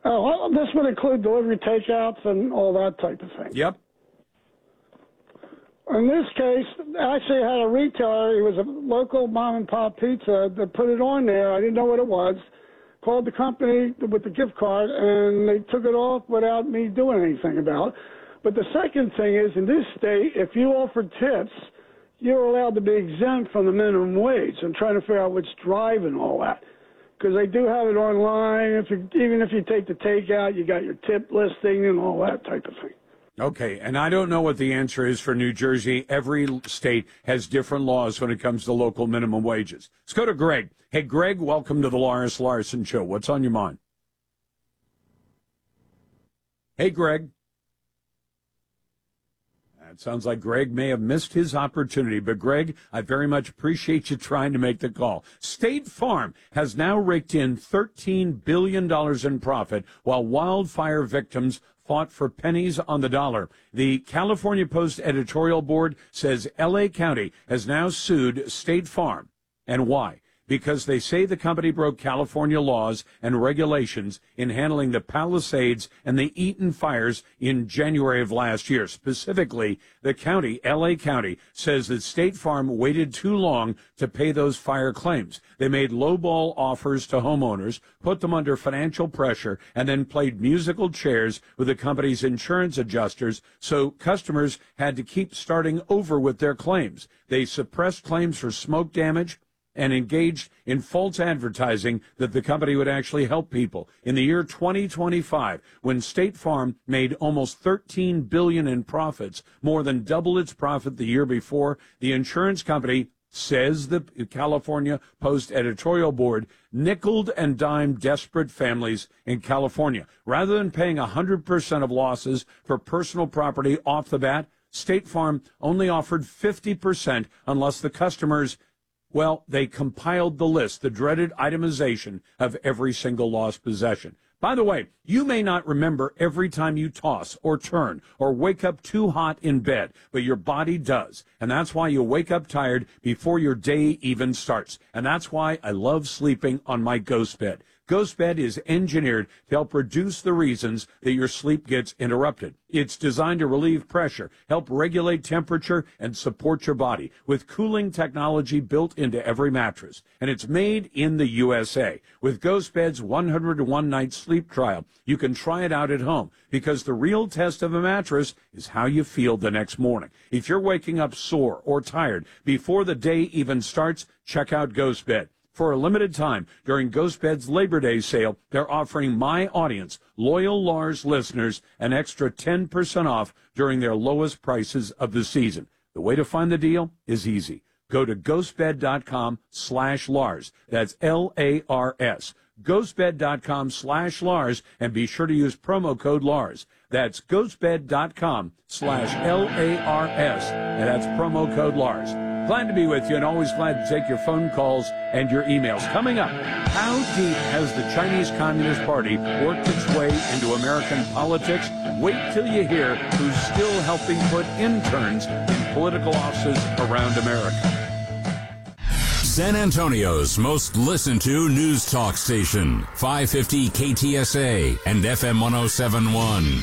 Oh, well, this would include delivery takeouts and all that type of thing. Yep. In this case, I actually had a retailer. It was a local mom-and-pop pizza that put it on there. I didn't know what it was. Called the company with the gift card, and they took it off without me doing anything about it. But the second thing is, in this state, if you offer tips, you're allowed to be exempt from the minimum wage. I'm trying to figure out what's driving all that. Because they do have it online. Even if you take the takeout, you got your tip listing and all that type of thing. Okay, and I don't know what the answer is for New Jersey. Every state has different laws when it comes to local minimum wages. Let's go to Greg. Hey, Greg, welcome to the Loris Larson Show. What's on your mind? Hey, Greg. It sounds like Greg may have missed his opportunity, but Greg, I very much appreciate you trying to make the call. State Farm has now raked in $13 billion in profit while wildfire victims fought for pennies on the dollar. The California Post editorial board says L.A. County has now sued State Farm. And why? Because they say the company broke California laws and regulations in handling the Palisades and the Eaton fires in January of last year. Specifically, the county, L.A. County, says that State Farm waited too long to pay those fire claims. They made lowball offers to homeowners, put them under financial pressure, and then played musical chairs with the company's insurance adjusters, so customers had to keep starting over with their claims. They suppressed claims for smoke damage and engaged in false advertising that the company would actually help people. In the year 2025, when State Farm made almost $13 billion in profits, more than double its profit the year before, the insurance company, says the California Post editorial board, nickeled and dimed desperate families in California. Rather than paying 100% of losses for personal property off the bat, State Farm only offered 50% unless the customers, well, they compiled the list, the dreaded itemization of every single lost possession. By the way, you may not remember every time you toss or turn or wake up too hot in bed, but your body does. And that's why you wake up tired before your day even starts. And that's why I love sleeping on my Ghost Bed. Ghost Bed is engineered to help reduce the reasons that your sleep gets interrupted. It's designed to relieve pressure, help regulate temperature, and support your body with cooling technology built into every mattress. And it's made in the USA. With Ghost Bed's 101 night sleep trial, you can try it out at home because the real test of a mattress is how you feel the next morning. If you're waking up sore or tired before the day even starts, check out Ghost Bed. For a limited time, during Ghost Bed's Labor Day sale, they're offering my audience, loyal Lars listeners, an extra 10% off during their lowest prices of the season. The way to find the deal is easy. Go to ghostbed.com/Lars. That's Lars. Ghostbed.com/Lars, and be sure to use promo code Lars. That's ghostbed.com/LARS, and that's promo code Lars. Glad to be with you and always glad to take your phone calls and your emails. Coming up, how deep has the Chinese Communist Party worked its way into American politics? Wait till you hear who's still helping put interns in political offices around America. San Antonio's most listened to news talk station, 550 KTSA and FM 107.1.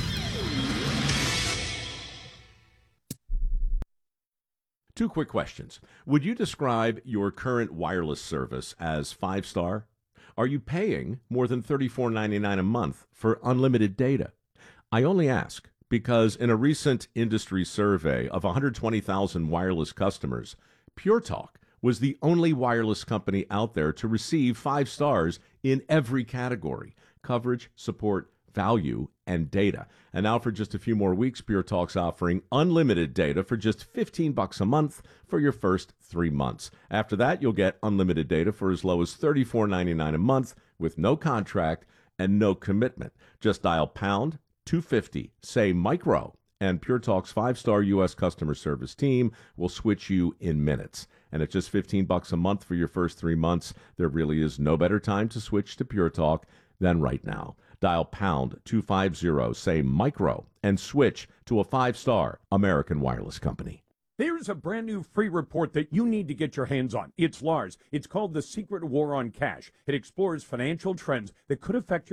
Two quick questions. Would you describe your current wireless service as 5-star? Are you paying more than $34.99 a month for unlimited data? I only ask because in a recent industry survey of 120,000 wireless customers, Pure Talk was the only wireless company out there to receive 5 stars in every category: coverage, support, value, and data. And now for just a few more weeks, Pure Talk's offering unlimited data for just $15 a month for your first 3 months. After that, you'll get unlimited data for as low as $34.99 a month with no contract and no commitment. Just dial pound 250, say micro, and Pure Talk's 5-star U.S. customer service team will switch you in minutes. And at just $15 a month for your first 3 months, there really is no better time to switch to Pure Talk than right now. Dial pound 250, say micro, and switch to a 5-star American wireless company. There's a brand new free report that you need to get your hands on. It's Lars. It's called The Secret War on Cash. It explores financial trends that could affect